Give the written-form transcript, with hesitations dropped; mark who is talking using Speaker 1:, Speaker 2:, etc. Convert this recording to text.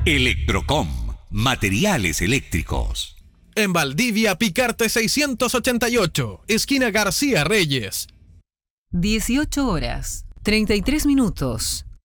Speaker 1: Electrocom, materiales eléctricos.
Speaker 2: En Valdivia, Picarte 688, esquina García Reyes.
Speaker 3: 18 horas, 33 minutos.